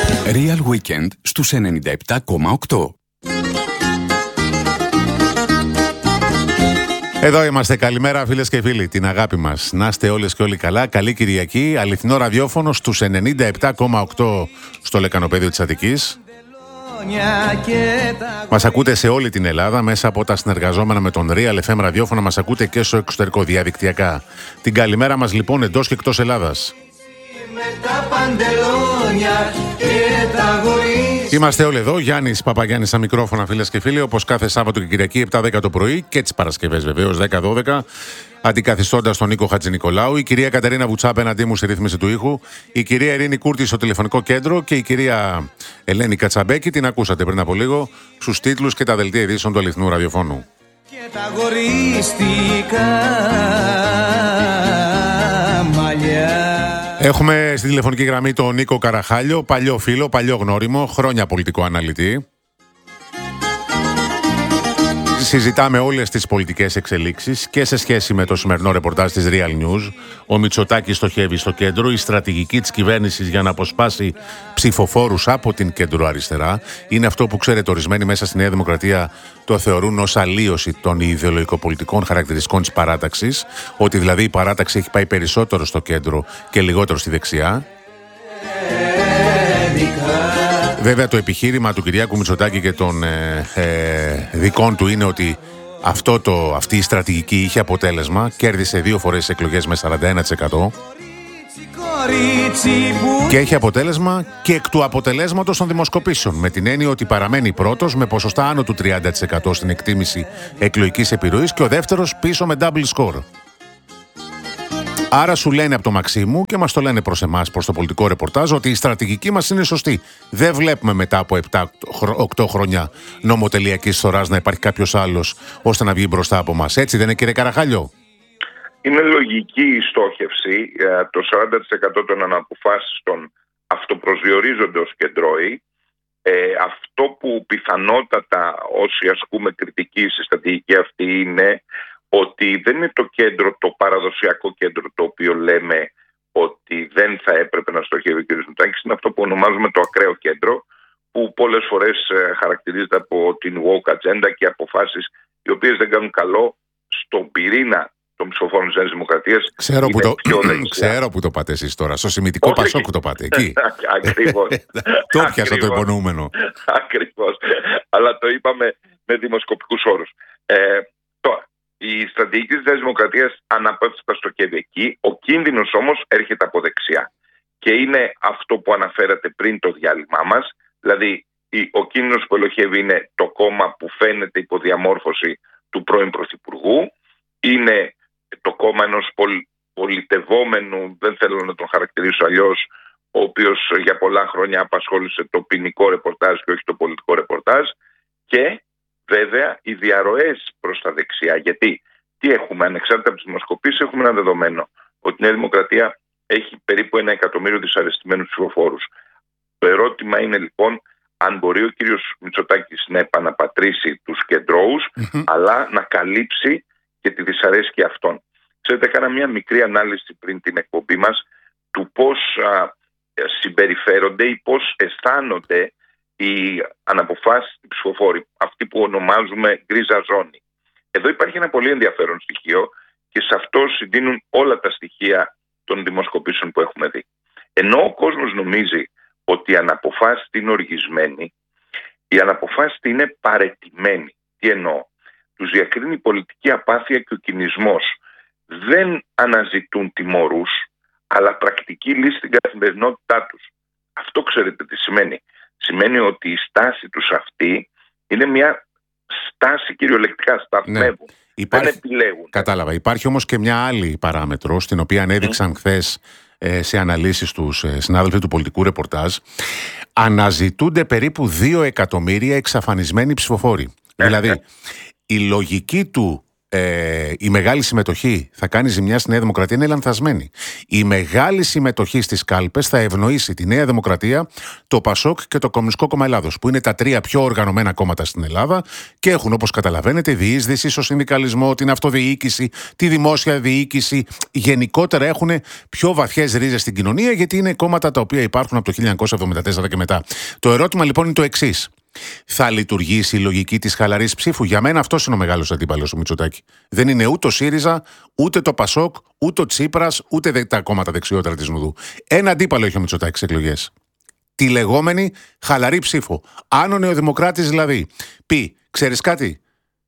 Real Weekend στους 97,8. Εδώ είμαστε. Καλημέρα, φίλες και φίλοι. Την αγάπη μας. Να είστε όλες και όλοι καλά. Καλή Κυριακή. Αληθινό ραδιόφωνο στους 97,8 στο λεκανοπέδιο της Αττικής. Μας ακούτε σε όλη την Ελλάδα μέσα από τα συνεργαζόμενα με τον Real FM ραδιόφωνα. Μας ακούτε και στο εξωτερικό διαδικτυακά. Την καλημέρα μας λοιπόν εντός και εκτός Ελλάδας. Είμαστε όλοι εδώ. Γιάννης Παπαγιάννης στα μικρόφωνα, φίλες και φίλοι, όπως κάθε Σάββατο και Κυριακή 7-10 το πρωί και τις Παρασκευές βεβαίως 10-12. Αντικαθιστώντας τον Νίκο Χατζηνικολάου, η κυρία Κατερίνα Βουτσά απέναντί μου στη ρύθμιση του ήχου, η κυρία Ειρήνη Κούρτη στο τηλεφωνικό κέντρο και η κυρία Ελένη Κατσαμπέκη, την ακούσατε πριν από λίγο, στους τίτλους και τα δελτία ειδήσεων του αληθινού ραδιοφώνου. Και τα αγορίστικα μαλλιά. Έχουμε στη τηλεφωνική γραμμή τον Νίκο Καραχάλιο, παλιό φίλο, παλιό γνώριμο, χρόνια πολιτικό αναλυτή. Συζητάμε όλες τις πολιτικές εξελίξεις και σε σχέση με το σημερινό ρεπορτάζ της Real News. Ο Μητσοτάκης στοχεύει στο κέντρο. Η στρατηγική της κυβέρνησης για να αποσπάσει ψηφοφόρους από την κέντρο-αριστερά είναι αυτό που, ξέρετε, ορισμένοι μέσα στη Νέα Δημοκρατία το θεωρούν ως αλλίωση των ιδεολογικοπολιτικών χαρακτηριστικών της παράταξης. Ότι δηλαδή η παράταξη έχει πάει περισσότερο στο κέντρο και λιγότερο στη δεξιά. Βέβαια το επιχείρημα του Κυριάκου Μητσοτάκη και των δικών του είναι ότι αυτή η στρατηγική είχε αποτέλεσμα. Κέρδισε 2 φορές εκλογές με 41% και έχει αποτέλεσμα και εκ του αποτελέσματος των δημοσκοπήσεων, με την έννοια ότι παραμένει πρώτος με ποσοστά άνω του 30% στην εκτίμηση εκλογικής επιρροής και ο δεύτερος πίσω με double score. Άρα σου λένε από το Μαξίμου και μας το λένε προς εμάς, προς το πολιτικό ρεπορτάζ, ότι η στρατηγική μας είναι σωστή. Δεν βλέπουμε μετά από 7-8 χρόνια νομοτελειακής φθοράς να υπάρχει κάποιος άλλος ώστε να βγει μπροστά από μας. Έτσι δεν είναι, κύριε Καραχάλιο? Είναι λογική η στόχευση. Το 40% των αναποφάσιστων αυτοπροσδιορίζονται ως κεντρώοι. Αυτό που πιθανότατα όσοι ασκούμε κριτική στη στρατηγική αυτή είναι ότι δεν είναι το κέντρο, το παραδοσιακό κέντρο, το οποίο λέμε ότι δεν θα έπρεπε να στοχεύει ο κ. Μητσοτάκης. Είναι αυτό που ονομάζουμε το ακραίο κέντρο, που πολλές φορές χαρακτηρίζεται από την woke agenda και αποφάσεις οι οποίες δεν κάνουν καλό στον πυρήνα των ψηφοφόρων της Νέας Δημοκρατίας. Ξέρω που το πάτε εσείς τώρα, στο σημιτικό Πασόκ το πάτε, εκεί. Ακριβώς. Το πιάσα το υπονοούμενο. Ακριβώς. Αλλά το είπαμε με δημοσκοπικούς όρους. Τώρα, η στρατηγική της Νέας Δημοκρατίας αναπέφτει στοχεύει εκεί. Ο κίνδυνος όμως έρχεται από δεξιά. Και είναι αυτό που αναφέρατε πριν το διάλειμμά μας. Δηλαδή, ο κίνδυνος που ελοχεύει είναι το κόμμα που φαίνεται υποδιαμόρφωση του πρώην Πρωθυπουργού. Είναι το κόμμα ενός πολιτευόμενου, δεν θέλω να τον χαρακτηρίσω αλλιώς, ο οποίος για πολλά χρόνια απασχόλησε το ποινικό ρεπορτάζ και όχι το πολιτικό ρεπορτάζ. Και βέβαια, οι διαρροές προς τα δεξιά. Γιατί τι έχουμε, ανεξάρτητα από τις δημοσκοπήσεις, έχουμε ένα δεδομένο ότι η Νέα Δημοκρατία έχει περίπου 1 εκατομμύριο δυσαρεστημένους ψηφοφόρους. Το ερώτημα είναι λοιπόν αν μπορεί ο κύριος Μητσοτάκης να επαναπατρίσει τους κεντρώους, αλλά να καλύψει και τη δυσαρέσκεια αυτών. Ξέρετε, έκανα μια μικρή ανάλυση πριν την εκπομπή μας του πώς συμπεριφέρονται ή πώς αισθάνονται οι αναποφάσεις οι ψηφοφόροι, αυτοί που ονομάζουμε γκρίζα ζώνη. Εδώ υπάρχει ένα πολύ ενδιαφέρον στοιχείο και σε αυτό συντείνουν όλα τα στοιχεία των δημοσκοπήσεων που έχουμε δει. Ενώ ο κόσμος νομίζει ότι η αναποφάσιστη είναι οργισμένη, η αναποφάσιστη είναι παραιτημένη. Τι εννοώ? Τους διακρίνει η πολιτική απάθεια και ο κινησμός. Δεν αναζητούν τιμωρούς, αλλά πρακτική λύση στην καθημερινότητά τους. Αυτό ξέρετε τι σημαίνει? Σημαίνει ότι η στάση τους αυτή είναι μια στάση κυριολεκτικά, σταθμεύουν. Δεν επιλέγουν. Κατάλαβα. Υπάρχει όμως και μια άλλη παράμετρο, στην οποία ανέδειξαν χθες σε αναλύσεις τους συνάδελφοι του πολιτικού ρεπορτάζ. Αναζητούνται περίπου 2 εκατομμύρια εξαφανισμένοι ψηφοφόροι. Δηλαδή, η λογική του η μεγάλη συμμετοχή θα κάνει ζημιά στη Νέα Δημοκρατία είναι λανθασμένη. Η μεγάλη συμμετοχή στις κάλπες θα ευνοήσει τη Νέα Δημοκρατία, το Πασόκ και το Κομμουνιστικό Κόμμα Ελλάδος, που είναι τα τρία πιο οργανωμένα κόμματα στην Ελλάδα και έχουν, όπως καταλαβαίνετε, διείσδυση στο συνδικαλισμό, την αυτοδιοίκηση, τη δημόσια διοίκηση. Γενικότερα έχουν πιο βαθιές ρίζες στην κοινωνία, γιατί είναι κόμματα τα οποία υπάρχουν από το 1974 και μετά. Το ερώτημα λοιπόν είναι το εξής. Θα λειτουργήσει η λογική της χαλαρής ψήφου? Για μένα αυτός είναι ο μεγάλος αντίπαλος του Μητσοτάκη. Δεν είναι ούτε ο ΣΥΡΙΖΑ, ούτε το ΠΑΣΟΚ, ούτε ο Τσίπρας, ούτε τα κόμματα δεξιότερα της Νουδού. Ένα αντίπαλο έχει ο Μητσοτάκης στις εκλογές. Τη λεγόμενη χαλαρή ψήφο. Αν ο Νεοδημοκράτης δηλαδή πει, ξέρεις κάτι,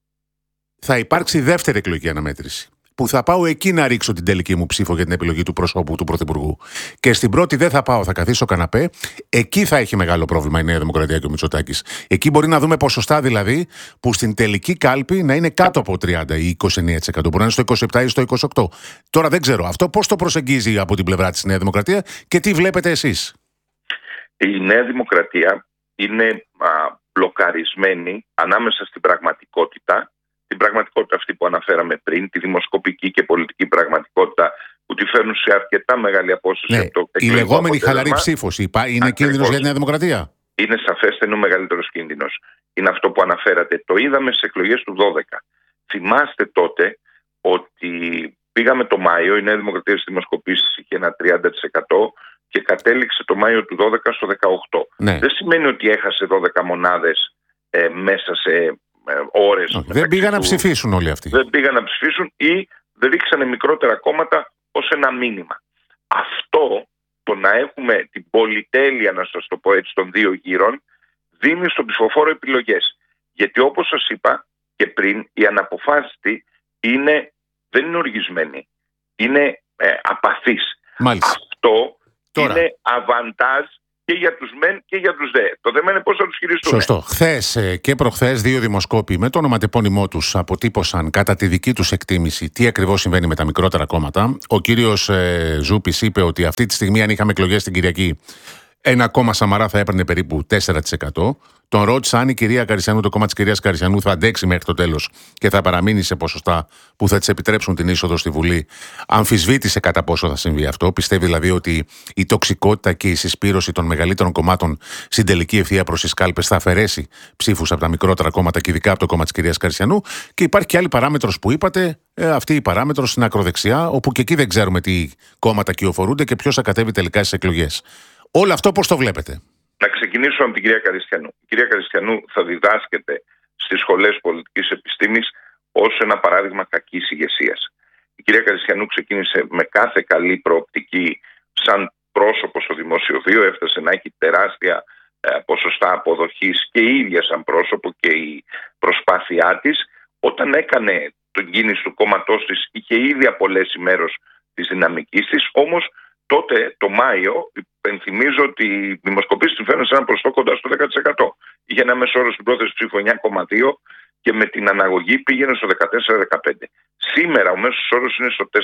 θα υπάρξει δεύτερη εκλογική αναμέτρηση, που θα πάω εκεί να ρίξω την τελική μου ψήφο για την επιλογή του προσώπου του Πρωθυπουργού. Και στην πρώτη δεν θα πάω, θα καθίσω καναπέ. Εκεί θα έχει μεγάλο πρόβλημα η Νέα Δημοκρατία και ο Μητσοτάκης. Εκεί μπορεί να δούμε ποσοστά δηλαδή που στην τελική κάλπη να είναι κάτω από 30 ή 29%. Μπορεί να είναι στο 27 ή στο 28%. Τώρα δεν ξέρω αυτό πώς το προσεγγίζει από την πλευρά της Νέα Δημοκρατία και τι βλέπετε εσείς. Η Νέα Δημοκρατία είναι μπλοκαρισμένη ανάμεσα στην πραγματικότητα. Την πραγματικότητα αυτή που αναφέραμε πριν, τη δημοσκοπική και πολιτική πραγματικότητα που τη φέρνουν σε αρκετά μεγάλη απόσταση από το εκλογικό. Η λεγόμενη χαλαρή ψήφος είναι κίνδυνος για τη Νέα Δημοκρατία. Είναι σαφέστα, είναι ο μεγαλύτερος κίνδυνος. Είναι αυτό που αναφέρατε. Το είδαμε στις εκλογές του 2012. Θυμάστε τότε ότι πήγαμε το Μάιο, η Νέα Δημοκρατία στις δημοσκοπήσεις είχε ένα 30% και κατέληξε το Μάιο του 2012 στο 18%. Ναι. Δεν σημαίνει ότι έχασε 12 μονάδες μέσα σε ώρες. Δεν πήγαν να ψηφίσουν όλοι αυτοί. Δεν πήγαν να ψηφίσουν ή δεν ρίξανε μικρότερα κόμματα ως ένα μήνυμα. Αυτό, το να έχουμε την πολυτέλεια, να σας το πω έτσι, των δύο γύρων, δίνει στον ψηφοφόρο επιλογές. Γιατί όπως σας είπα και πριν, η αναποφάσιστη δεν είναι οργισμένη. Είναι απαθής. Μάλιστα. Αυτό τώρα είναι αβαντάζ και για τους μεν και για τους δε. Το θέμα είναι πώς θα τους χειριστούν. Σωστό. Χθες και προχθές δύο δημοσκόποι με το ονοματεπώνυμό τους αποτύπωσαν κατά τη δική τους εκτίμηση τι ακριβώς συμβαίνει με τα μικρότερα κόμματα. Ο κύριος Ζούπης είπε ότι αυτή τη στιγμή, αν είχαμε εκλογές την Κυριακή, ένα κόμμα Σαμαρά θα έπαιρνε περίπου 4%. Τον ρώτησα αν η κυρία Καριστιανού, το κόμμα της κυρίας Καριστιανού, θα αντέξει μέχρι το τέλος και θα παραμείνει σε ποσοστά που θα της επιτρέψουν την είσοδο στη Βουλή. Αμφισβήτησε κατά πόσο θα συμβεί αυτό. Πιστεύει δηλαδή ότι η τοξικότητα και η συσπήρωση των μεγαλύτερων κομμάτων στην τελική ευθεία προς τις κάλπες θα αφαιρέσει ψήφους από τα μικρότερα κόμματα και ειδικά από το κόμμα της κυρίας Καριστιανού. Και υπάρχει και άλλη παράμετρος που είπατε, αυτή η παράμετρος στην ακροδεξιά, όπου και εκεί δεν ξέρουμε τι κόμματα κυοφορούνται και ποιος θα κατέβει τελικά στις εκλογές. Όλο αυτό πώς το βλέπετε? Να ξεκινήσουμε από την κυρία Καριστιανού. Η κυρία Καριστιανού θα διδάσκεται στις σχολές πολιτικής επιστήμης ως ένα παράδειγμα κακής ηγεσίας. Η κυρία Καριστιανού ξεκίνησε με κάθε καλή προοπτική σαν πρόσωπο στο δημόσιο βίο, έφτασε να έχει τεράστια ποσοστά αποδοχής και η ίδια σαν πρόσωπο και η προσπάθειά της. Όταν έκανε τον κίνηση του κόμματός της, είχε ήδη απολέσει μέρος της δυναμικής της, όμως τότε το Μάιο, υπενθυμίζω ότι οι δημοσκοπήσεις την φέρνουν σε ένα ποσοστό κοντά στο 10%. Είχε ένα μέσο όρο στην πρόθεση ψήφου 9,2 και με την αναγωγή πήγαινε στο 14-15. Σήμερα ο μέσος όρος είναι στο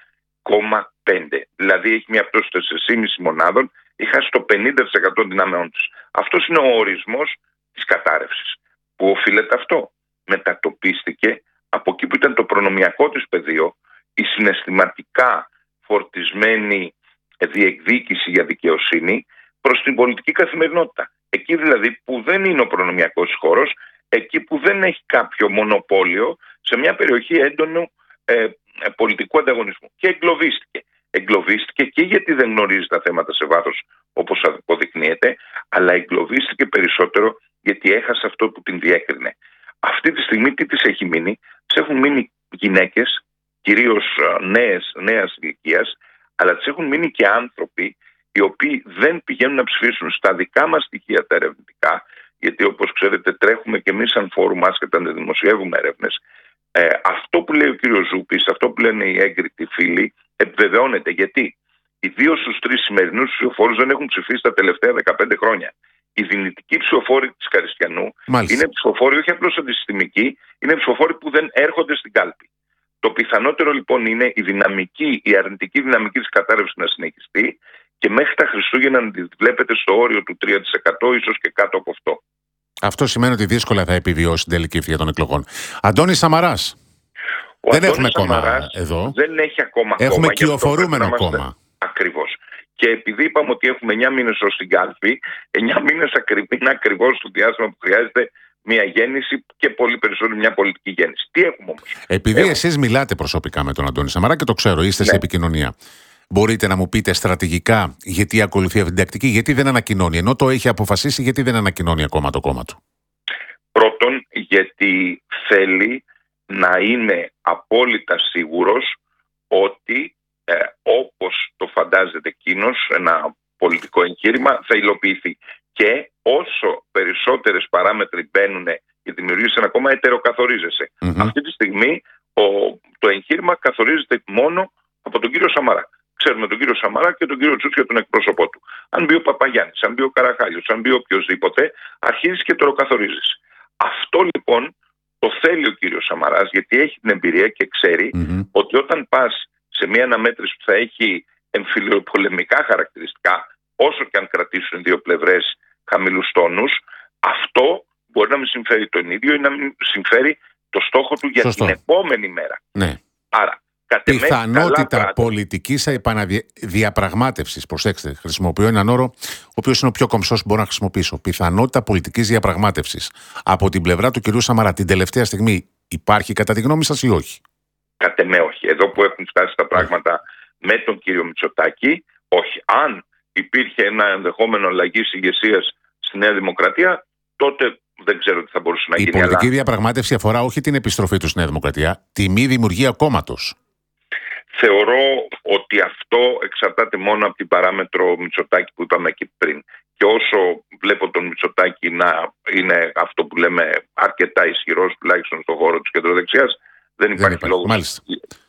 4,5. Δηλαδή έχει μια πτώση 4,5 μονάδων, έχει χάσει το 50% των δυνάμεών της. Αυτός είναι ο ορισμός της κατάρρευσης. Πού οφείλεται αυτό? Μετατοπίστηκε από εκεί που ήταν το προνομιακό της πεδίο, η συναισθηματικά φορτισμένη διεκδίκηση για δικαιοσύνη, προς την πολιτική καθημερινότητα. Εκεί δηλαδή που δεν είναι ο προνομιακός χώρος, εκεί που δεν έχει κάποιο μονοπόλιο σε μια περιοχή έντονου πολιτικού ανταγωνισμού. Και εγκλωβίστηκε. Εγκλωβίστηκε και γιατί δεν γνωρίζει τα θέματα σε βάθος όπως αποδεικνύεται, αλλά εγκλωβίστηκε περισσότερο γιατί έχασε αυτό που την διέκρινε. Αυτή τη στιγμή τι της έχει μείνει? Της έχουν μείνει γυναίκες, κυρίως νέας ηλικίας, αλλά τις έχουν μείνει και άνθρωποι οι οποίοι δεν πηγαίνουν να ψηφίσουν στα δικά μας στοιχεία τα ερευνητικά, γιατί όπως ξέρετε τρέχουμε και εμείς σαν φόρουμ άσχετα να δημοσιεύουμε έρευνες. Αυτό που λέει ο κύριος Ζούπης, αυτό που λένε οι έγκριτοι φίλοι, επιβεβαιώνεται. Γιατί οι 2 στους 3 σημερινούς ψηφοφόρους δεν έχουν ψηφίσει τα τελευταία 15 χρόνια. Οι δυνητικοί ψηφοφόροι της Καριστιανού είναι ψηφοφόροι όχι απλώς αντισυστημικοί, είναι ψηφοφόροι που δεν έρχονται στην κάλπη. Το πιθανότερο λοιπόν είναι η αρνητική δυναμική της κατάρρευσης να συνεχιστεί και μέχρι τα Χριστούγεννα να τη βλέπετε στο όριο του 3%, ίσως και κάτω από αυτό. Αυτό σημαίνει ότι δύσκολα θα επιβιώσει την τελική ευθεία των εκλογών. Αντώνης Σαμαράς. Δεν έχουμε κόμμα εδώ. Δεν έχει ακόμα κόμμα. Έχουμε κυοφορούμενο κόμμα. Ακριβώς. Και επειδή είπαμε ότι έχουμε 9 μήνες ως την κάλπη, 9 μήνες είναι ακριβώς το διάστημα που χρειάζεται μια γέννηση και πολύ περισσότερο μια πολιτική γέννηση. Τι έχουμε όμως? Επειδή εσείς μιλάτε προσωπικά με τον Αντώνη Σαμαρά και το ξέρω, είστε σε επικοινωνία. Μπορείτε να μου πείτε στρατηγικά γιατί ακολουθεί αυτή την τακτική, γιατί δεν ανακοινώνει, ενώ το έχει αποφασίσει, γιατί δεν ανακοινώνει ακόμα το κόμμα του? Πρώτον, γιατί θέλει να είναι απόλυτα σίγουρος ότι όπως το φαντάζεται εκείνος, ένα πολιτικό εγχείρημα θα υλοποιηθεί. Και όσο περισσότερες παράμετροι μπαίνουν και δημιουργείς ένα κόμμα, ετεροκαθορίζεσαι. Αυτή τη στιγμή το εγχείρημα καθορίζεται μόνο από τον κύριο Σαμαρά. Ξέρουμε τον κύριο Σαμαρά και τον κύριο Τσούτσια, τον εκπρόσωπό του. Αν μπει ο Παπαγιάννης, αν μπει ο Καραχάλιος, αν μπει οποιοδήποτε, αρχίζεις και ετεροκαθορίζεις. Αυτό λοιπόν το θέλει ο κύριος Σαμαράς, γιατί έχει την εμπειρία και ξέρει ότι όταν πας σε μια αναμέτρηση που θα έχει εμφυλιοπολεμικά χαρακτηριστικά, όσο και αν κρατήσουν δύο πλευρές χαμηλούς τόνους, αυτό μπορεί να μην συμφέρει τον ίδιο ή να μην συμφέρει το στόχο του για την επόμενη μέρα. Ναι. Άρα, πιθανότητα πολιτικής επαναδιαπραγμάτευσης. Προσέξτε, χρησιμοποιώ έναν όρο ο οποίος είναι ο πιο κομψός που μπορώ να χρησιμοποιήσω. Πιθανότητα πολιτικής διαπραγμάτευσης από την πλευρά του κυρίου Σαμαρά την τελευταία στιγμή υπάρχει κατά τη γνώμη σας ή όχι? Κατ' εμέ όχι. Εδώ που έχουν φτάσει τα πράγματα με τον κύριο Μητσοτάκη, όχι. Αν υπήρχε ένα ενδεχόμενο αλλαγής ηγεσίας στη Νέα Δημοκρατία, τότε δεν ξέρω τι θα μπορούσε να γίνει. Η πολιτική διαπραγμάτευση αφορά όχι την επιστροφή του στη Νέα Δημοκρατία, τη μη δημιουργία κόμματος. Θεωρώ ότι αυτό εξαρτάται μόνο από την παράμετρο Μητσοτάκη που είπαμε και πριν. Και όσο βλέπω τον Μητσοτάκη να είναι αυτό που λέμε αρκετά ισχυρός, τουλάχιστον στον χώρο της κεντροδεξιάς, δεν υπάρχει λόγος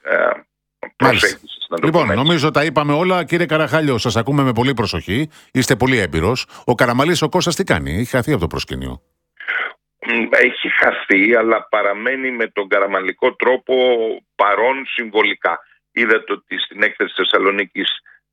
προσέγγισης. Λοιπόν, νομίζω τα είπαμε όλα. Κύριε Καραχάλιο, σας ακούμε με πολύ προσοχή. Είστε πολύ έμπειρος. Ο Καραμανλής ο Κώστας τι κάνει? Έχει χαθεί από το προσκήνιο. Έχει χαθεί, αλλά παραμένει με τον καραμανλικό τρόπο παρόν συμβολικά. Είδατε ότι στην έκθεση της Θεσσαλονίκης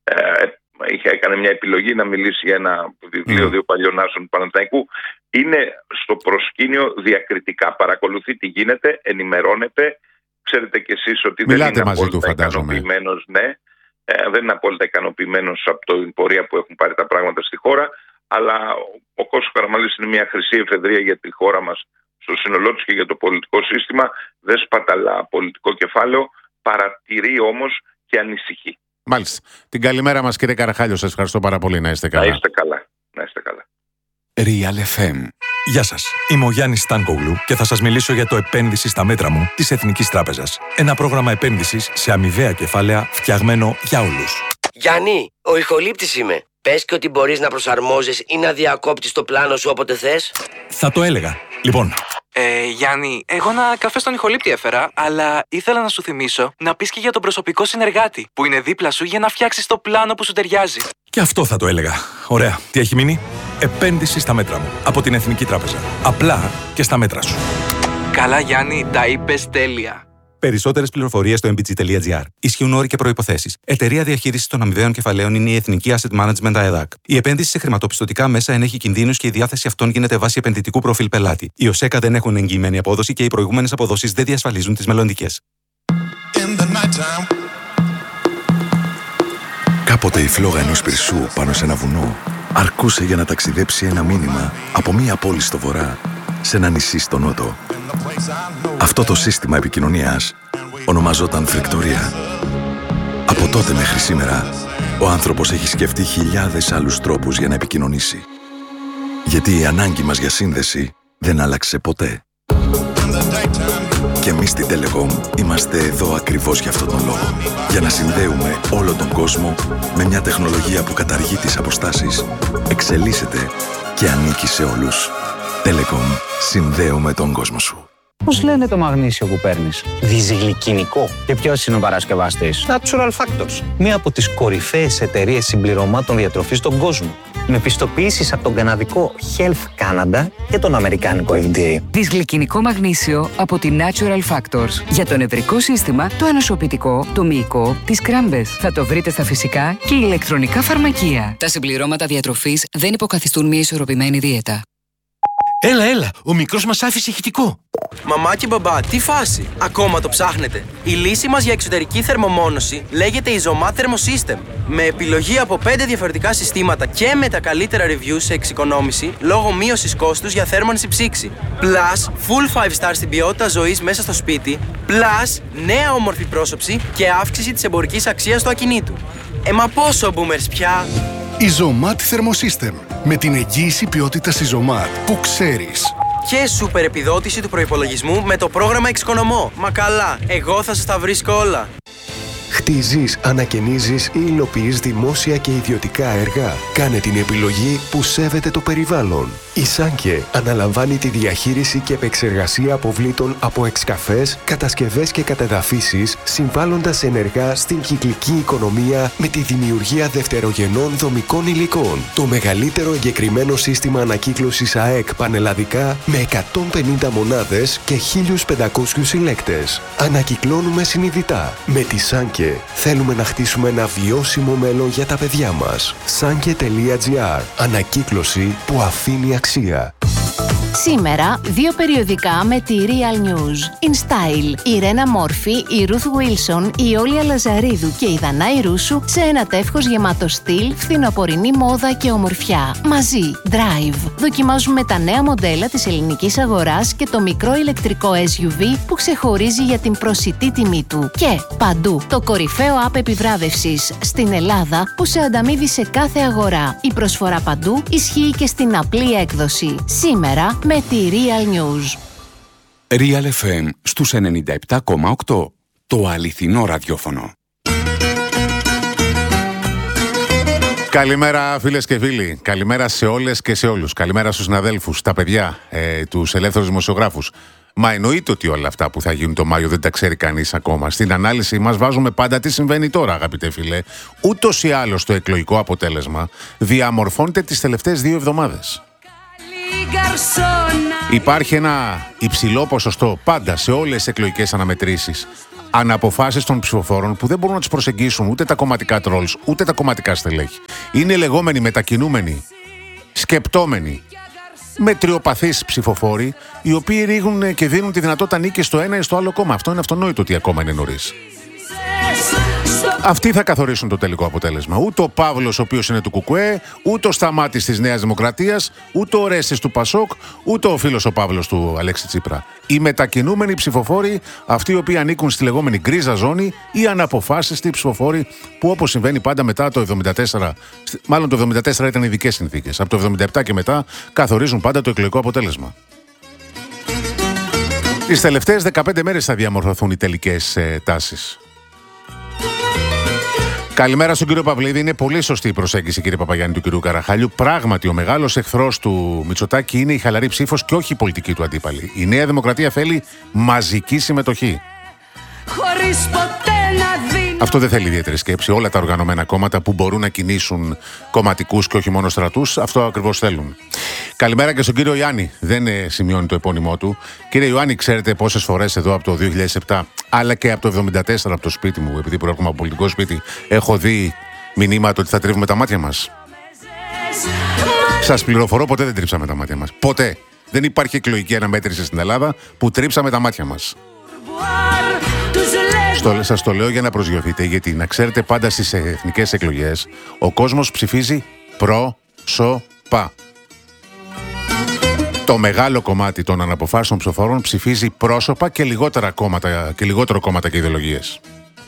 έκανε μια επιλογή να μιλήσει για ένα βιβλίο δύο παλιών άσων του Παναθηναϊκού. Είναι στο προσκήνιο διακριτικά. Παρακολουθεί τι γίνεται, ενημερώνεται. Ξέρετε κι εσείς ότι μιλάτε δεν είναι μαζί απόλυτα ικανοποιημένος. Ναι, δεν είναι απόλυτα ικανοποιημένος από την πορεία που έχουν πάρει τα πράγματα στη χώρα. Αλλά ο Κώστας Καραμανλής είναι μια χρυσή εφεδρεία για τη χώρα μας στο σύνολό της και για το πολιτικό σύστημα. Δεν σπαταλά πολιτικό κεφάλαιο, παρατηρεί όμως και ανησυχεί. Μάλιστα. Την καλημέρα μας, κύριε Καραχάλιο. Σας ευχαριστώ πάρα πολύ. Να είστε καλά. Να είστε καλά. Να είστε καλά. Real FM. Γεια σας. Είμαι ο Γιάννης Στάνκογλου και θα σας μιλήσω για το επένδυση στα μέτρα μου της Εθνικής Τράπεζας. Ένα πρόγραμμα επένδυσης σε αμοιβαία κεφάλαια φτιαγμένο για όλους. Γιάννη, ο ηχολήπτης είμαι. Πες και ότι μπορείς να προσαρμόζεις ή να διακόπτεις το πλάνο σου όποτε θες. Θα το έλεγα. Λοιπόν. Γιάννη, εγώ ένα καφέ στον ηχολήπτη έφερα, αλλά ήθελα να σου θυμίσω να πεις και για τον προσωπικό συνεργάτη που είναι δίπλα σου για να φτιάξεις το πλάνο που σου ταιριάζει. Και αυτό θα το έλεγα. Ωραία. Τι έχει μείνει? Επένδυση στα μέτρα μου. Από την Εθνική Τράπεζα. Απλά και στα μέτρα σου. Καλά, Γιάννη, τα είπες τέλεια. Περισσότερες πληροφορίες στο mbg.gr. Ισχύουν όροι και προϋποθέσεις. Εταιρεία διαχείρισης των αμοιβαίων κεφαλαίων είναι η Εθνική Asset Management ΑΕΔΑΚ. Η επένδυση σε χρηματοπιστωτικά μέσα ενέχει κινδύνους και η διάθεση αυτών γίνεται βάσει επενδυτικού προφίλ πελάτη. Οι ΟΣΕΚΑ δεν έχουν εγγυημένη απόδοση και οι προηγούμενες αποδόσεις δεν διασφαλίζουν τις μελλοντικές. Κάποτε η φλόγα ενός πυρσού πάνω σε ένα βουνό αρκούσε για να ταξιδέψει ένα μήνυμα από μία πόλη στο βορρά σε ένα νησί στο νότο. Αυτό το σύστημα επικοινωνίας ονομαζόταν φρικτορία. Από τότε μέχρι σήμερα, ο άνθρωπος έχει σκεφτεί χιλιάδες άλλους τρόπους για να επικοινωνήσει. Γιατί η ανάγκη μας για σύνδεση δεν άλλαξε ποτέ. Και εμείς στην Telecom είμαστε εδώ ακριβώς για αυτόν τον λόγο. Για να συνδέουμε όλο τον κόσμο με μια τεχνολογία που καταργεί τις αποστάσεις, εξελίσσεται και ανήκει σε όλους. Telecom, συνδέουμε τον κόσμο σου. Πώς λένε το μαγνήσιο που παίρνεις? Δυσγλυκινικό. Και ποιος είναι ο παρασκευαστής? Natural Factors. Μία από τις κορυφαίες εταιρείες συμπληρωμάτων διατροφής στον κόσμο. Με πιστοποιήσεις από τον καναδικό Health Canada και τον αμερικάνικο FDA. Δυσγλυκινικό μαγνήσιο από τη Natural Factors. Για το νευρικό σύστημα, το ανοσοποιητικό, το μυϊκό, τις κράμπες. Θα το βρείτε στα φυσικά και ηλεκτρονικά φαρμακεία. Τα συμπληρώματα διατροφής δεν υποκαθιστούν μια ισορροπημένη δίαιτα. Έλα, ο μικρός μας άφησε ηχητικό. Μαμά και μπαμπά, τι φάση? Ακόμα το ψάχνετε? Η λύση μας για εξωτερική θερμομόνωση λέγεται Isomat Thermosystem. Με επιλογή από 5 διαφορετικά συστήματα και με τα καλύτερα reviews σε εξοικονόμηση λόγω μείωσης κόστους για θέρμανση ψήξη. Plus, full 5 star στην ποιότητα ζωής μέσα στο σπίτι. Plus, νέα όμορφη πρόσωψη και αύξηση της εμπορικής αξίας του ακινήτου. Μα πόσο boomers πια? Isomat Thermosystem. Με την εγγύηση ποιότητας Isomat που ξέρεις. Και σούπερ επιδότηση του προϋπολογισμού με το πρόγραμμα Εξοικονομώ. Μα καλά, εγώ θα σας τα βρίσκω όλα. Χτίζεις, ανακαινίζεις ή υλοποιείς δημόσια και ιδιωτικά έργα. Κάνε την επιλογή που σέβεται το περιβάλλον. Η Σάνκε αναλαμβάνει τη διαχείριση και επεξεργασία αποβλήτων από εξκαφές, κατασκευές και κατεδαφίσεις, συμβάλλοντας ενεργά στην κυκλική οικονομία με τη δημιουργία δευτερογενών δομικών υλικών. Το μεγαλύτερο εγκεκριμένο σύστημα ανακύκλωσης ΑΕΚ πανελλαδικά με 150 μονάδες και 1.500 συλλέκτες. Ανακυκλώνουμε συνειδητά. Με τη Σάνκε θέλουμε να χτίσουμε ένα βιώσιμο μέλλον για τα παιδιά μας. Sanke.gr. Ανακύκλωση που αφήνει αξία. Σήμερα, 2 περιοδικά με τη Real News. In Style, η Ρένα Μόρφη, η Ruth Wilson, η Όλια Λαζαρίδου και η Δανάη Ρούσου σε ένα τεύχος γεμάτο στυλ, φθινοπορεινή μόδα και ομορφιά. Μαζί, Drive. Δοκιμάζουμε τα νέα μοντέλα της ελληνικής αγοράς και το μικρό ηλεκτρικό SUV που ξεχωρίζει για την προσιτή τιμή του. Και παντού, το κορυφαίο app επιβράβευσης στην Ελλάδα που σε ανταμείβει σε κάθε αγορά. Η προσφορά παντού ισχύει και στην απλή έκδοση. Σήμερα, με τη Real News. Real FM στους 97,8. Το αληθινό ραδιόφωνο. Καλημέρα φίλες και φίλοι. Καλημέρα σε όλες και σε όλους. Καλημέρα στους συναδέλφους, τα παιδιά, τους ελεύθερους δημοσιογράφους. Μα εννοείται ότι όλα αυτά που θα γίνουν το Μάιο δεν τα ξέρει κανείς ακόμα. Στην ανάλυση μας βάζουμε πάντα τι συμβαίνει τώρα, αγαπητέ φίλε. Ούτως ή άλλως το εκλογικό αποτέλεσμα διαμορφώνεται τις τελευταίες 2 εβδομάδες. Υπάρχει ένα υψηλό ποσοστό πάντα σε όλες τις εκλογικές αναμετρήσεις αναποφάσεις των ψηφοφόρων που δεν μπορούν να τους προσεγγίσουν ούτε τα κομματικά τρόλς ούτε τα κομματικά στελέχη. Είναι λεγόμενοι μετακινούμενοι, σκεπτόμενοι, μετριοπαθείς ψηφοφόροι, οι οποίοι ρίγουν και δίνουν τη δυνατότητα νίκης στο ένα ή στο άλλο κόμμα. Αυτό είναι αυτονόητο ότι ακόμα είναι νωρίς. Αυτοί θα καθορίσουν το τελικό αποτέλεσμα. Ούτε ο Παύλος, ο οποίος είναι του Κουκουέ, ούτε ο Σταμάτης της Νέας Δημοκρατίας, ούτε ο Ρέστης του Πασόκ, ούτε ο φίλος ο Παύλος του Αλέξη Τσίπρα. Οι μετακινούμενοι ψηφοφόροι, αυτοί οι οποίοι ανήκουν στη λεγόμενη γκρίζα ζώνη, ή αναποφάσιστοι ψηφοφόροι που, όπως συμβαίνει πάντα μετά το 1974, μάλλον το 1974 ήταν ειδικές συνθήκες. Από το 1977 και μετά καθορίζουν πάντα το εκλογικό αποτέλεσμα. Τις τελευταίες 15 μέρες θα διαμορφωθούν οι τελικές τάσεις. Καλημέρα στον κύριο Παυλίδη. Είναι πολύ σωστή η προσέγγιση, κύριε Παπαγιάννη, του κυρίου Καραχάλιου. Πράγματι, ο μεγάλος εχθρός του Μητσοτάκη είναι η χαλαρή ψήφος και όχι η πολιτική του αντίπαλη. Η Νέα Δημοκρατία θέλει μαζική συμμετοχή. Χωρίς ποτέ να δίνω. Αυτό δεν θέλει ιδιαίτερη σκέψη. Όλα τα οργανωμένα κόμματα που μπορούν να κινήσουν κομματικούς και όχι μόνο στρατούς, αυτό ακριβώς θέλουν. Καλημέρα και στον κύριο Ιάννη. Δεν σημειώνει το επώνυμό του. Κύριε Ιωάννη, ξέρετε πόσες φορές εδώ από το 2007, αλλά και από το 1974 από το σπίτι μου, επειδή προέρχομαι από πολιτικό σπίτι, έχω δει μηνύματα ότι θα τρίβουμε τα μάτια μας. Σας πληροφορώ, ποτέ δεν τρίψαμε τα μάτια μας. Ποτέ. Δεν υπάρχει εκλογική αναμέτρηση στην Ελλάδα που τρίψαμε τα μάτια μας. Σας το λέω για να προσγειωθείτε, γιατί να ξέρετε, πάντα στις εθνικές εκλογές ο κόσμος ψηφίζει πρόσωπα. Το μεγάλο κομμάτι των αναποφάσεων ψηφοφόρων ψηφίζει πρόσωπα και λιγότερο κόμματα και ιδεολογίες.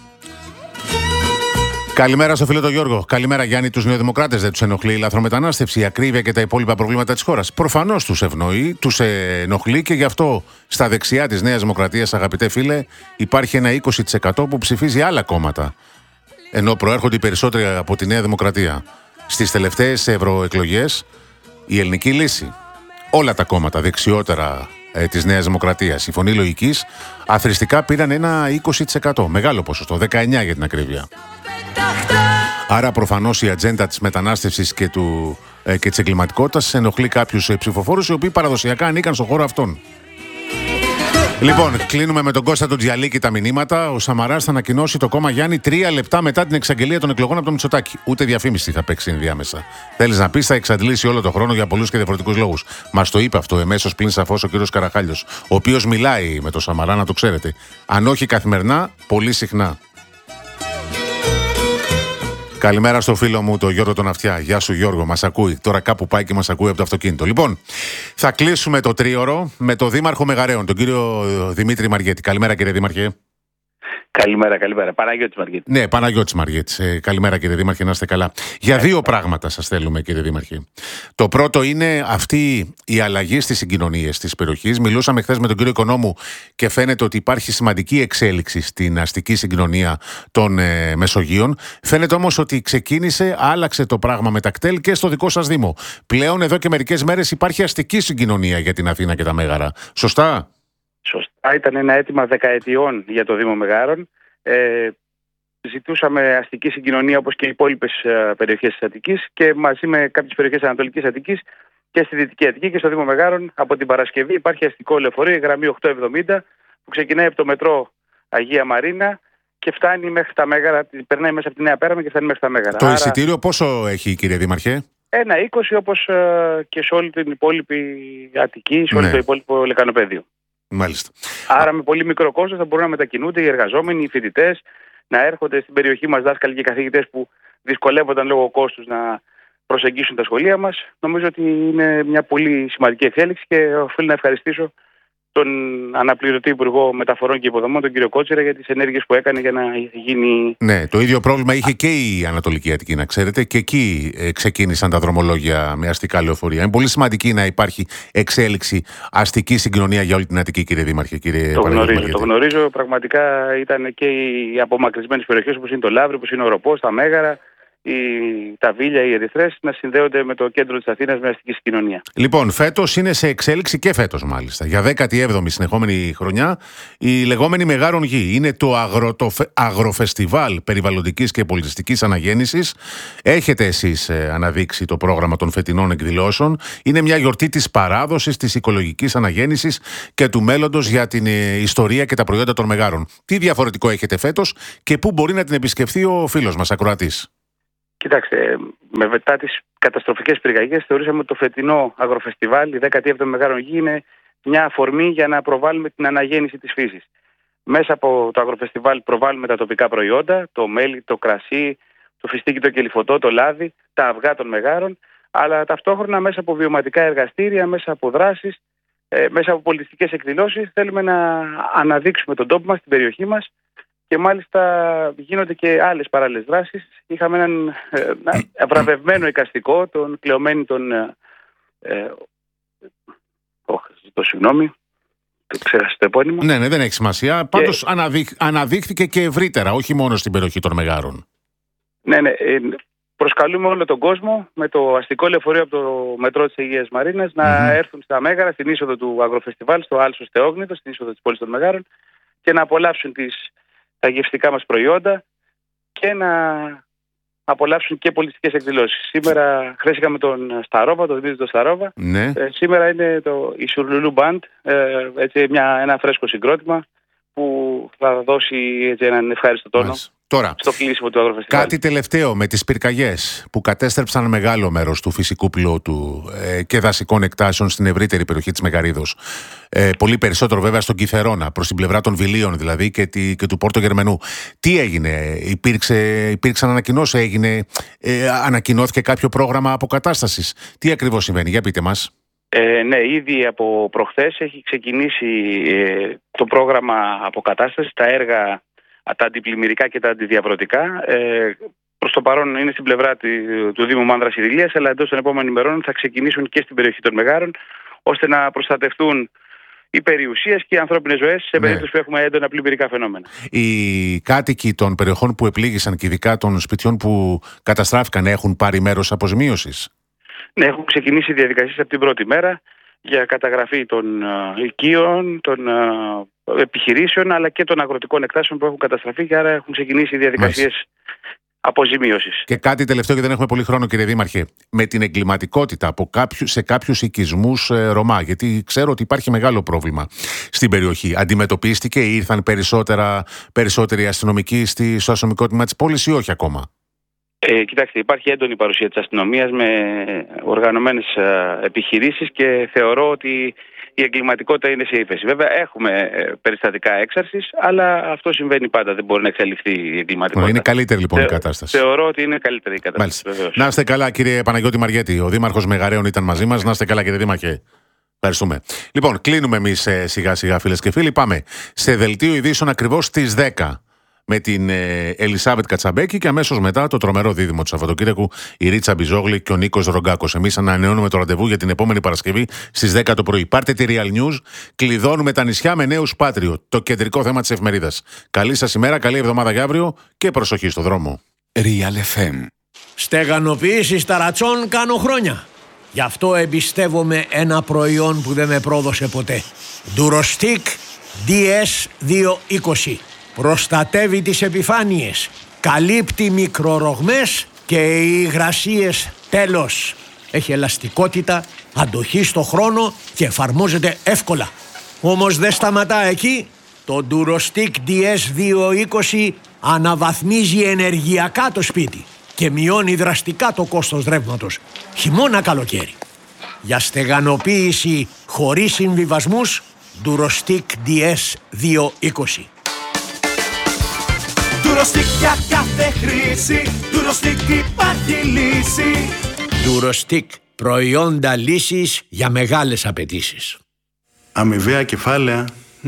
Καλημέρα στο φίλο τον Γιώργο. Καλημέρα, Γιάννη. Τους νεοδημοκράτες δεν τους ενοχλεί η λαθρομετανάστευση, η ακρίβεια και τα υπόλοιπα προβλήματα της χώρας? Προφανώς τους ευνοεί, τους ενοχλεί και γι' αυτό στα δεξιά της Νέας Δημοκρατίας, αγαπητέ φίλε, υπάρχει ένα 20% που ψηφίζει άλλα κόμματα. Ενώ προέρχονται οι περισσότεροι από τη Νέα Δημοκρατία. Στις τελευταίες ευρωεκλογές, η Ελληνική Λύση, όλα τα κόμματα δεξιότερα της Νέας Δημοκρατίας, η Φωνή Λογικής, αθροιστικά πήραν ένα 20%. Μεγάλο ποσοστό, 19% για την ακρίβεια. Άρα προφανώς η ατζέντα της μετανάστευσης και της εγκληματικότητας ενοχλεί κάποιους ψηφοφόρους οι οποίοι παραδοσιακά ανήκαν στον χώρο αυτόν. Λοιπόν, κλείνουμε με τον Κώστα τον Τζιαλίκη τα μηνύματα. Ο Σαμαράς θα ανακοινώσει το κόμμα Γιάννη 3 λεπτά μετά την εξαγγελία των εκλογών από τον Μητσοτάκη. Ούτε διαφήμιση θα παίξει ενδιάμεσα. Θέλεις να πεις, θα εξαντλήσει όλο το χρόνο για πολλούς και διαφορετικούς λόγους. Μας το είπε αυτό εμέσως πλην σαφώς ο κύριος Καραχάλιος, ο οποίος μιλάει με τον Σαμαρά, να το ξέρετε. Αν όχι καθημερινά, πολύ συχνά. Καλημέρα στο φίλο μου, τον Γιώργο τον Αυτιά. Γεια σου, Γιώργο, μας ακούει. Τώρα κάπου πάει και μας ακούει από το αυτοκίνητο. Λοιπόν, θα κλείσουμε το τρίωρο με τον Δήμαρχο Μεγαρέων, τον κύριο Δημήτρη Μαργέτη. Καλημέρα, κύριε Δήμαρχε. Καλημέρα. Παναγιώτης Μαργέτης. Ναι, Παναγιώτης Μαργέτης. Καλημέρα, κύριε Δήμαρχε, να είστε καλά. Για δύο πράγματα σας θέλουμε, κύριε Δήμαρχε. Το πρώτο είναι αυτή η αλλαγή στις συγκοινωνίες της περιοχής. Μιλούσαμε χθες με τον κύριο Οικονόμου και φαίνεται ότι υπάρχει σημαντική εξέλιξη στην αστική συγκοινωνία των Μεσογείων. Φαίνεται όμως ότι άλλαξε το πράγμα με τα κτέλ και στο δικό σας Δήμο. Πλέον εδώ και μερικές μέρες υπάρχει αστική συγκοινωνία για την Αθήνα και τα Μέγαρα. Σωστά? Σωστά, ήταν ένα αίτημα δεκαετιών για το Δήμο Μεγάρων. Ζητούσαμε αστική συγκοινωνία όπως και οι υπόλοιπες περιοχές της Αττικής και μαζί με κάποιες περιοχές της Ανατολικής Αττικής και στη Δυτική Αττική και στο Δήμο Μεγάρων. Από την Παρασκευή υπάρχει αστικό λεωφορείο, η γραμμή 870, που ξεκινάει από το μετρό Αγία Μαρίνα και φτάνει μέχρι τα Μέγαρα. Περνάει μέσα από τη Νέα Πέραμο και φτάνει μέχρι τα Μέγαρα. Το εισιτήριο πόσο έχει, κύριε Δήμαρχε? 1,20 όπως και σε όλη την υπόλοιπη Αττική, σε όλο το υπόλοιπο λεκανοπέδιο. Μάλιστα. Άρα με πολύ μικρό κόστος θα μπορούν να μετακινούνται οι εργαζόμενοι, οι φοιτητές, να έρχονται στην περιοχή μας δάσκαλοι και καθηγητές που δυσκολεύονταν λόγω κόστους να προσεγγίσουν τα σχολεία μας. Νομίζω ότι είναι μια πολύ σημαντική εξέλιξη και οφείλω να ευχαριστήσω τον αναπληρωτή Υπουργό Μεταφορών και Υποδομών, τον κύριο Κότσιρα, για τις ενέργειες που έκανε για να γίνει. Ναι, το ίδιο πρόβλημα είχε και η Ανατολική Αττική, να ξέρετε, και εκεί ξεκίνησαν τα δρομολόγια με αστικά λεωφορεία. Είναι πολύ σημαντική να υπάρχει εξέλιξη αστική συγκοινωνία για όλη την Αττική, κύριε Δήμαρχε. Το γνωρίζω. Πραγματικά ήταν και οι απομακρυσμένες περιοχές όπως είναι το Λαύριο, όπως είναι ο Ροπός, τα Μέγαρα, τα Βίλια, οι Ερυθρές να συνδέονται με το κέντρο της Αθήνας με αστική συγκοινωνία. Λοιπόν, φέτος είναι σε εξέλιξη και φέτος μάλιστα. Για 17η συνεχόμενη χρονιά η λεγόμενη Μεγάρων Γη. Είναι το αγροφεστιβάλ περιβαλλοντικής και πολιτιστικής αναγέννησης. Έχετε εσείς αναδείξει το πρόγραμμα των φετινών εκδηλώσεων. Είναι μια γιορτή της παράδοσης, της οικολογικής αναγέννησης και του μέλλοντος για την ιστορία και τα προϊόντα των Μεγάρων. Τι διαφορετικό έχετε φέτος και πού μπορεί να την επισκεφθεί ο φίλος μας ακροατής? Κοιτάξτε, μετά τις καταστροφικές πυρκαγιές θεωρήσαμε ότι το φετινό αγροφεστιβάλ, η 17η Μεγάρων Γη, είναι μια αφορμή για να προβάλλουμε την αναγέννηση της φύσης. Μέσα από το αγροφεστιβάλ προβάλλουμε τα τοπικά προϊόντα, το μέλι, το κρασί, το φιστίκι, το κελυφωτό, το λάδι, τα αυγά των Μεγάρων, αλλά ταυτόχρονα μέσα από βιωματικά εργαστήρια, μέσα από δράσεις, μέσα από πολιτιστικές εκδηλώσεις θέλουμε να αναδείξουμε τον τόπο μας, την περιοχή μας. Και μάλιστα γίνονται και άλλες παράλληλες δράσεις. Είχαμε έναν βραβευμένο εικαστικό, τον Κλεωμένη συγγνώμη, ξέχασα το επώνυμο. Ναι, δεν έχει σημασία. Πάντως αναδείχθηκε και ευρύτερα, όχι μόνο στην περιοχή των Μεγάρων. Ναι. Προσκαλούμε όλο τον κόσμο με το αστικό λεωφορείο από το μετρό της Αγίας Μαρίνας να έρθουν στα Μέγαρα, στην είσοδο του αγροφεστιβάλ, στο Άλσος Θεόγνητο, στην είσοδο της πόλης των Μεγάρων και να απολαύσουν τα γευστικά μας προϊόντα και να απολαύσουν και πολιτιστικές εκδηλώσεις. Σήμερα χθες είχαμε τον Σταρόβα, τον Δημήτρη τον Σταρόβα. Ναι. Σήμερα είναι η Σουρλουλού Μπαντ, ένα φρέσκο συγκρότημα που θα δώσει έναν ευχάριστο τόνο. Τώρα, στο κλείσιμο του αγροφεστιβάλ. Κάτι τελευταίο με τις πυρκαγιές που κατέστρεψαν μεγάλο μέρος του φυσικού πλούτου και δασικών εκτάσεων στην ευρύτερη περιοχή της Μεγαρίδος. Πολύ περισσότερο βέβαια στον Κιθερώνα, προς την πλευρά των Βιλίων δηλαδή και του Πόρτο Γερμενού. Τι έγινε, υπήρξαν ανακοινώσεις, ανακοινώθηκε κάποιο πρόγραμμα αποκατάστασης? Τι ακριβώς συμβαίνει, για πείτε μας. Ναι, ήδη από προχθές έχει ξεκινήσει το πρόγραμμα αποκατάστασης, τα έργα, τα αντιπλημμυρικά και τα αντιδιαβρωτικά. Προς το παρόν είναι στην πλευρά του Δήμου Μάνδρας Ηρηλίας, αλλά εντός των επόμενων ημερών θα ξεκινήσουν και στην περιοχή των Μεγάρων, ώστε να προστατευτούν οι περιουσίες και οι ανθρώπινες ζωές σε περίπτωση που έχουμε έντονα πλημμυρικά φαινόμενα. Οι κάτοικοι των περιοχών που επλήγησαν και ειδικά των σπιτιών που καταστράφηκαν έχουν πάρει μέρος αποζημίωσης? Ναι, έχουν ξεκινήσει οι διαδικασίες από την πρώτη μέρα για καταγραφή των οικείων, των επιχειρήσεων αλλά και των αγροτικών εκτάσεων που έχουν καταστραφεί και άρα έχουν ξεκινήσει οι διαδικασίες αποζημίωσης. Και κάτι τελευταίο, γιατί δεν έχουμε πολύ χρόνο, κύριε Δήμαρχε. Με την εγκληματικότητα σε κάποιους οικισμούς Ρωμά, γιατί ξέρω ότι υπάρχει μεγάλο πρόβλημα στην περιοχή. Αντιμετωπίστηκε ή ήρθαν περισσότεροι αστυνομικοί στο αστυνομικό τμήμα της πόλης ή όχι ακόμα? Κοιτάξτε, υπάρχει έντονη παρουσία της αστυνομίας με οργανωμένες επιχειρήσεις και θεωρώ ότι η εγκληματικότητα είναι σε ύφεση. Βέβαια, έχουμε περιστατικά έξαρσης, αλλά αυτό συμβαίνει πάντα. Δεν μπορεί να εξαλειφθεί η εγκληματικότητα. Είναι καλύτερη λοιπόν η κατάσταση. Θεωρώ ότι είναι καλύτερη η κατάσταση. Να είστε καλά, κύριε Παναγιώτη Μαριέτη. Ο Δήμαρχος Μεγαρέων ήταν μαζί μας. Να είστε καλά, κύριε Δήμαρχε. Ευχαριστούμε. Λοιπόν, κλείνουμε εμείς σιγά-σιγά, φίλες και φίλοι. Πάμε σε δελτίο ειδήσεων ακριβώς στις 10. Με την Ελισάβετ Κατσαμπέκη και αμέσως μετά το τρομερό δίδυμο του Σαββατοκύριακου, η Ρίτσα Μπιζόγλη και ο Νίκος Ρογκάκος. Εμείς ανανεώνουμε το ραντεβού για την επόμενη Παρασκευή στις 10 το πρωί. Πάρτε τη Real News, κλειδώνουμε τα νησιά με νέους Patriot, το κεντρικό θέμα της εφημερίδας. Καλή σας ημέρα, καλή εβδομάδα για αύριο και προσοχή στο δρόμο. Real FM. Στεγανοποίηση ταρατσών κάνω χρόνια. Γι' αυτό εμπιστεύομαι ένα προϊόν που δεν με πρόδωσε ποτέ. Durostic DS220. Προστατεύει τις επιφάνειες, καλύπτει μικρορογμές και οι υγρασίες τέλος. Έχει ελαστικότητα, αντοχή στο χρόνο και εφαρμόζεται εύκολα. Όμως δεν σταματά εκεί. Το Durostic DS220 αναβαθμίζει ενεργειακά το σπίτι και μειώνει δραστικά το κόστος ρεύματος, χειμώνα καλοκαίρι. Για στεγανοποίηση χωρίς συμβιβασμούς, Durostic DS220. Durostic για κάθε χρήση, Durostic υπάρχει λύση. Durostic, προϊόντα λύσης για μεγάλες απαιτήσεις. Αμοιβαία κεφάλαια,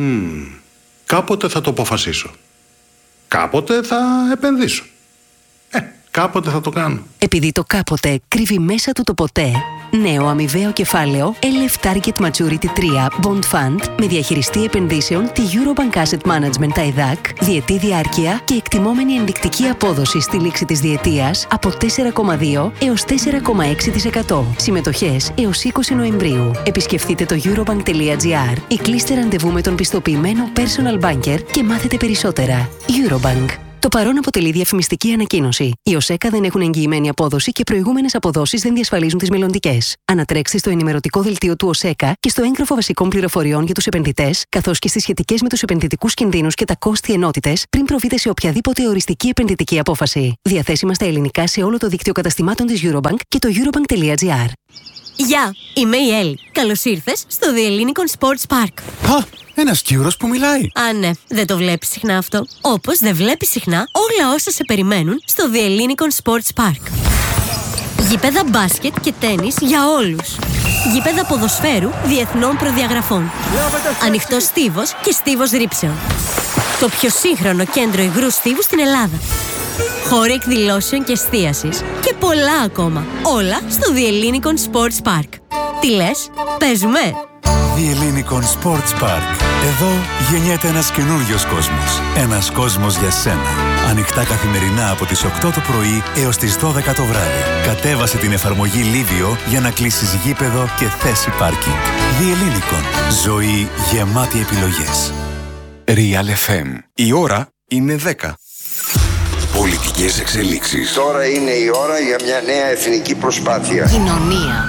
κάποτε θα το αποφασίσω. Κάποτε θα επενδύσω. Κάποτε θα το κάνω. Επειδή το κάποτε κρύβει μέσα του το ποτέ, νέο αμοιβαίο κεφάλαιο LF Target Maturity 3 Bond Fund με διαχειριστή επενδύσεων τη Eurobank Asset Management ΤΑΕΔΑΚ, διετή διάρκεια και εκτιμόμενη ενδεικτική απόδοση στη λήξη της διετίας από 4,2 έως 4,6%. Συμμετοχές έως 20 Νοεμβρίου. Επισκεφτείτε το eurobank.gr ή κλείστε ραντεβού με τον πιστοποιημένο personal banker και μάθετε περισσότερα. Eurobank. Το παρόν αποτελεί διαφημιστική ανακοίνωση. Οι ΟΣΕΚΑ δεν έχουν εγγυημένη απόδοση και προηγούμενες αποδόσεις δεν διασφαλίζουν τις μελλοντικές. Ανατρέξτε στο ενημερωτικό δελτίο του ΟΣΕΚΑ και στο έγγραφο βασικών πληροφοριών για τους επενδυτές, καθώς και στις σχετικές με τους επενδυτικούς κινδύνους και τα κόστη ενότητες, πριν προβείτε σε οποιαδήποτε οριστική επενδυτική απόφαση. Διαθέσιμα στα ελληνικά σε όλο το δίκτυο καταστημάτων της Eurobank και το eurobank.gr. Γεια, είμαι η Έλλη. Καλώς ήρθες στο The Ellinikon Sports Park. Ένας Κύρος που μιλάει. Α, ναι, δεν το βλέπεις συχνά αυτό. Όπως δεν βλέπεις συχνά όλα όσα σε περιμένουν στο The Ellinikon Sports Park. Γήπεδα μπάσκετ και τένις για όλους. Γήπεδα ποδοσφαίρου διεθνών προδιαγραφών. Ανοιχτός στίβος και στίβος ρήψεων. Το πιο σύγχρονο κέντρο υγρού στίβου στην Ελλάδα. Χώροι εκδηλώσεων και εστίασης και πολλά ακόμα. Όλα στο The Ellinikon Sports Park. Τι λες, παίζουμε? The Ellinikon Sports Park. Εδώ γεννιέται ένας καινούριος κόσμος. Ένας κόσμος για σένα. Ανοιχτά καθημερινά από τις 8 το πρωί έως τις 12 το βράδυ. Κατέβασε την εφαρμογή Livio για να κλείσεις γήπεδο και θέση πάρκινγκ. The Ellinikon. Ζωή γεμάτη επιλογές. Real FM. Η ώρα είναι 10. Πολιτικές εξελίξεις. Τώρα είναι η ώρα για μια νέα εθνική προσπάθεια. Κοινωνία.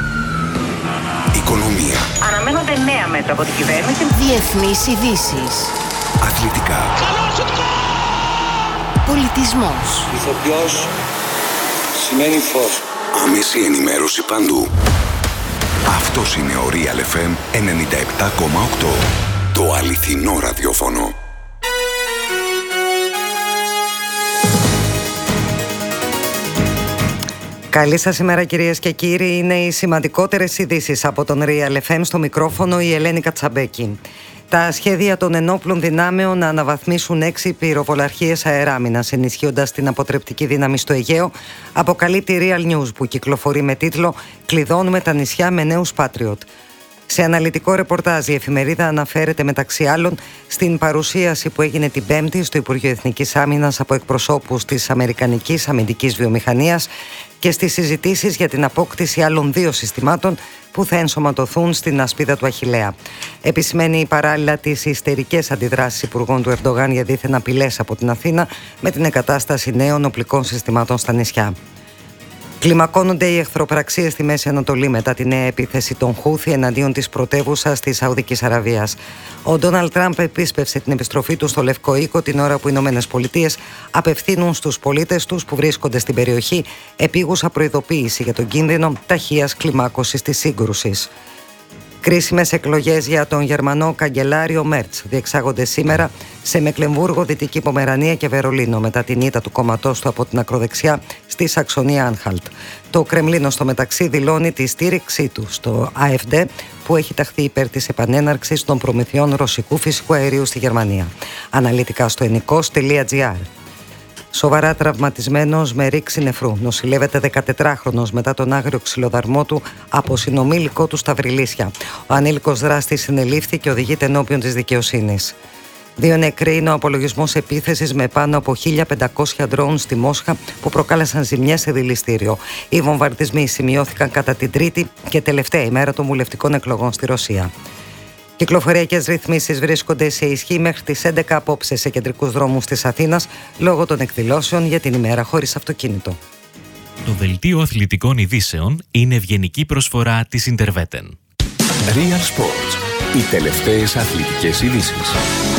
Οικονομία. Αναμένονται νέα μέτρα από την κυβέρνηση. Διεθνείς ειδήσεις. Αθλητικά. Πολιτισμός. Ηθοποιός σημαίνει φως. Άμεση ενημέρωση παντού. Αυτός είναι ο Real FM 97,8. Το αληθινό ραδιόφωνο. Καλή σας ημέρα κυρίες και κύριοι. Είναι οι σημαντικότερες ειδήσεις από τον Real FM. Στο μικρόφωνο η Ελένη Κατσαμπέκη. Τα σχέδια των ενόπλων δυνάμεων να αναβαθμίσουν 6 πυροβολαρχίες αεράμινας, ενισχύοντας την αποτρεπτική δύναμη στο Αιγαίο, αποκαλύπτει Real News, που κυκλοφορεί με τίτλο «Κλειδώνουμε τα νησιά με νέους Patriot». Σε αναλυτικό ρεπορτάζ η εφημερίδα αναφέρεται μεταξύ άλλων στην παρουσίαση που έγινε την Πέμπτη στο Υπουργείο Εθνικής Άμυνας από εκπροσώπους της Αμερικανικής αμυντικής βιομηχανίας και στις συζητήσεις για την απόκτηση άλλων 2 συστημάτων που θα ενσωματωθούν στην ασπίδα του Αχιλλέα. Επισημαίνει παράλληλα τις ιστερικές αντιδράσεις υπουργών του Ερντογάν για δίθεν απειλές από την Αθήνα με την εγκατάσταση νέων οπλικών συστημάτων στα νησιά. Κλιμακώνονται οι εχθροπραξίες στη Μέση Ανατολή μετά τη νέα επίθεση των Χούθι εναντίον της πρωτεύουσας της Σαουδικής Αραβίας. Ο Ντόναλντ Τραμπ επίσπευσε την επιστροφή του στο Λευκό Οίκο την ώρα που οι Ηνωμένες Πολιτείες απευθύνουν στους πολίτες τους που βρίσκονται στην περιοχή επίγουσα προειδοποίηση για τον κίνδυνο ταχείας κλιμάκωσης της σύγκρουσης. Κρίσιμες εκλογές για τον Γερμανό καγκελάριο Μέρτς διεξάγονται σήμερα σε Μεκλεμβούργο, Δυτική Πομερανία και Βερολίνο μετά την ήττα του κόμματός του από την ακροδεξιά στη Σαξονία Άνχαλτ. Το Κρεμλίνο στο μεταξύ δηλώνει τη στήριξή του στο AfD που έχει ταχθεί υπέρ της επανέναρξης των προμηθειών ρωσικού φυσικού αερίου στη Γερμανία. Αναλυτικά στο ενικός.gr. Σοβαρά τραυματισμένος με ρήξη νεφρού νοσηλεύεται 14χρονος μετά τον άγριο ξυλοδαρμό του από συνομήλικο του στα Βρυλίσια. Ο ανήλικος δράστης συνελήφθη και οδηγείται ενώπιον της δικαιοσύνης. 2 νεκροί είναι ο απολογισμός επίθεσης με πάνω από 1.500 ντρόουν στη Μόσχα που προκάλεσαν ζημιές σε δηληστήριο. Οι βομβαρδισμοί σημειώθηκαν κατά την τρίτη και τελευταία ημέρα των βουλευτικών εκλογών στη Ρωσία. Κυκλοφοριακές ρυθμίσεις βρίσκονται σε ισχύ μέχρι τις 11 απόψε σε κεντρικούς δρόμους της Αθήνας λόγω των εκδηλώσεων για την ημέρα χωρίς αυτοκίνητο. Το δελτίο αθλητικών ειδήσεων είναι ευγενική προσφορά της Interveten. Real Sports. Οι τελευταίες αθλητικές ειδήσεις.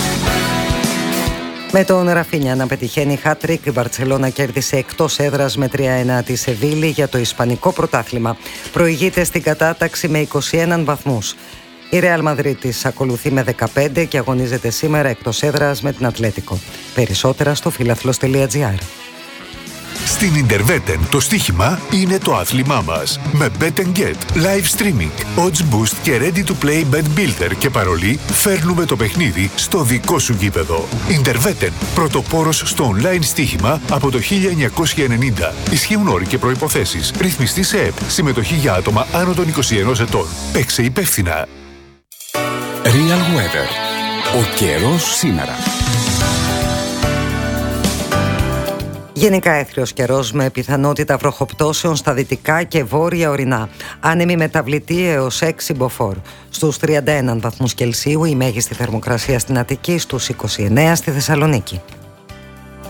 Με τον Ραφίνια να πετυχαίνει hat-trick, η Μπαρτσελώνα κέρδισε εκτός έδρας με 3-1 τη Σεβίλη για το Ισπανικό πρωτάθλημα. Προηγείται στην κατάταξη με 21 βαθμούς. Η Ρεάλ Μαδρίτης ακολουθεί με 15 και αγωνίζεται σήμερα εκτός έδρας με την Ατλέτικο. Περισσότερα στο φιλαθλός.gr. Στην Interveten το στοίχημα είναι το άθλημά μας. Με Bet & Get, live streaming, odds boost και ready to play bet builder και παρολί φέρνουμε το παιχνίδι στο δικό σου γήπεδο. Interveten, πρωτοπόρος στο online στοίχημα από το 1990. Ισχύουν όροι και προϋποθέσεις. Ρυθμιστή σε ΕΠ. Συμμετοχή για άτομα άνω των 21 ετών. Παίξε υπεύθυνα. Real Weather. Ο καιρός σήμερα. Γενικά έθριος καιρός με πιθανότητα βροχοπτώσεων στα δυτικά και βόρεια ορεινά. Άνεμη μεταβλητή έως 6 μποφόρ. Στους 31 βαθμούς Κελσίου η μέγιστη θερμοκρασία στην Αττική, στους 29 στη Θεσσαλονίκη.